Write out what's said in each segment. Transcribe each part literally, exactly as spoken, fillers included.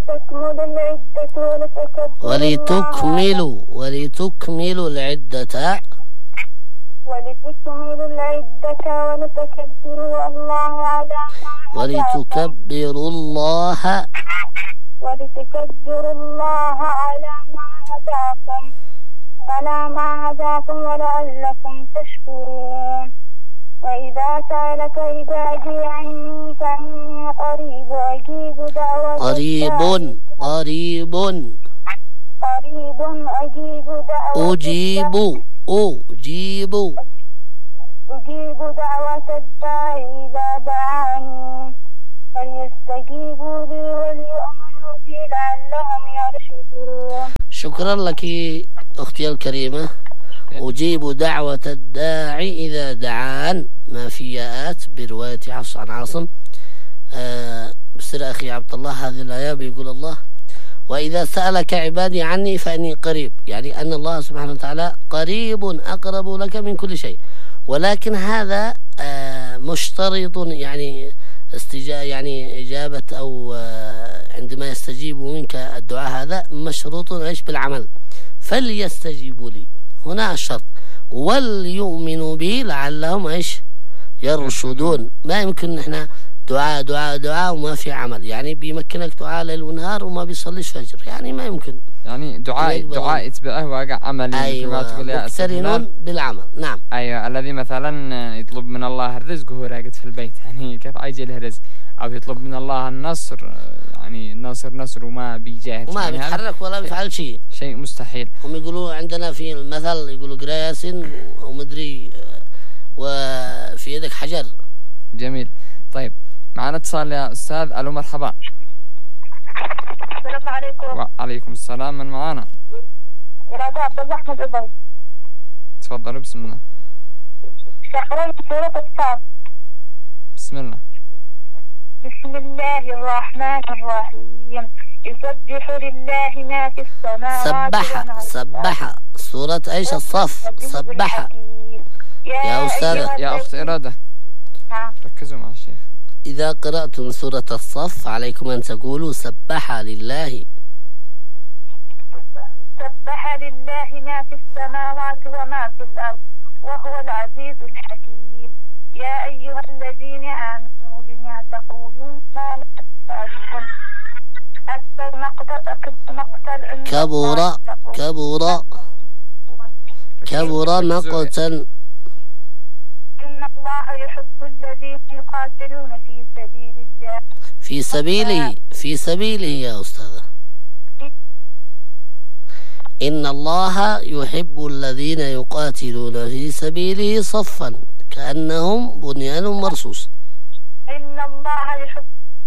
ولتكملوا العدة ولتكبروا ولتكملوا ولتكملوا العدة ولتكملوا العدة ولتكبروا الله على ما ولتكبروا الله ولتكبروا الله على ما هداكم على ما هداكم ولعلكم تشكرون. وإذا سألك عبادي عني فإني قريب أجيب دعوة قريب قريب قريب أجيب دعوة أجيب أجيب أجيب دعوة الداعي إذا دعاني فليستجيبوا لي وليؤمنوا بي لعلهم يرشدون. شكرا لك أختي الكريمة. أجيب دعوة الداعي إذا دعان، ما في ياءات برواية حفص عن عاصم. أه بسر أخي عبد الله هذه الآية بيقول الله وإذا سألك عبادي عني فإني قريب، يعني أن الله سبحانه وتعالى قريب أقرب لك من كل شيء، ولكن هذا أه مشترط، يعني استجابة يعني إجابة أو أه عندما يستجيب منك الدعاء هذا مشروط ايش بالعمل. فليستجيبوا لي هنا الشرط، وليؤمنوا به لعلهم ايش يرشدون. ما يمكن احنا دعاء دعاء دعاء وما في عمل، يعني بيمكنك دعاء ليل ونهار وما بيصليش فجر، يعني ما يمكن. يعني دعاء دعاء يتبعه واقع عملي. ايوه مقترنون بالعمل. نعم ايوه الذي مثلا يطلب من الله الرزق وهو راقد في البيت، يعني كيف يجي له رزق؟ او يطلب من الله النصر، يعني النصر نصر وما بيجاهد وما يعني بيتحرك ولا بيفعل شيء، شيء مستحيل. هم يقولوا عندنا في المثل يقولوا قرا ياسين ومدري وفي يدك حجر. جميل. طيب معنا اتصال يا استاذ. الو مرحبا. السلام عليكم. وعليكم السلام. من معانا؟ إرادة عبد الله أحمد أبي. تفضلوا. بسم الله. شهرين سورة الصاد. بسم الله. بسم الله الرحمن الرحيم. يسبح لله ما في السماوات سبح سبح سورة ايش؟ الصف. سبح يا أستاذة. يا أخت إرادة ركزوا مع الشيخ. إذا قرأتم سورة الصف عليكم أن تقولوا سبح لله. سبح لله ما في السماوات وما في الأرض وهو العزيز الحكيم. يا أيها الذين آمنوا لما تقولون ما لا تفعلون. أكبر مقتل مقتل كبر كبر كبر مقتا. إن الله يحب الذين يقاتلون في سبيل الله. في سبيله في سبيله يا أستاذة. إن الله يحب الذين يقاتلون في سبيله صفا كأنهم بنيان مرصوص. إن الله يحب.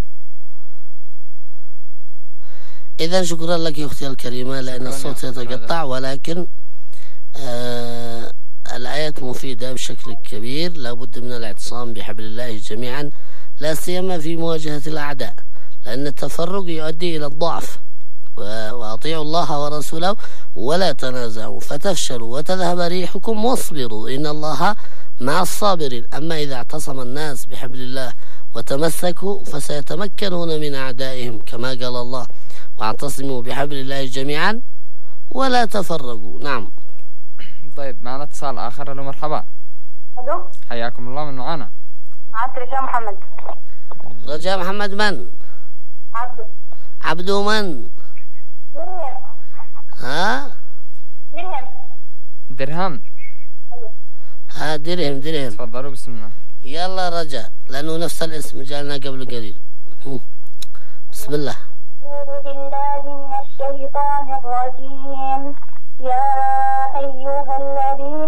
إذا شكرا لك يا أختي الكريمة، لأن الصوت يتقطع، ولكن آه الآيات مفيدة بشكل كبير. لابد من الاعتصام بحبل الله جميعا، لا سيما في مواجهة الأعداء، لأن التفرق يؤدي إلى الضعف. وأطيعوا الله ورسوله ولا تنازعوا فتفشلوا وتذهب ريحكم واصبروا إن الله مع الصابرين. أما إذا اعتصم الناس بحبل الله وتمسكوا فسيتمكنون من أعدائهم، كما قال الله واعتصموا بحبل الله جميعا ولا تفرقوا. نعم. طيب معنا اتصال آخر. الو مرحبا. الو حياكم الله. من معنا؟ معك رجاء محمد. رجاء محمد من؟ عبدو. عبدو من؟ درهم. ها؟ درهم. درهم. ها درهم درهم. تفضلوا. بسم الله. يلا رجاء، لأنه نفس الاسم جالنا قبل قليل. بسم الله. أعوذ بالله من الشيطان الرجيم. يا أيها الذين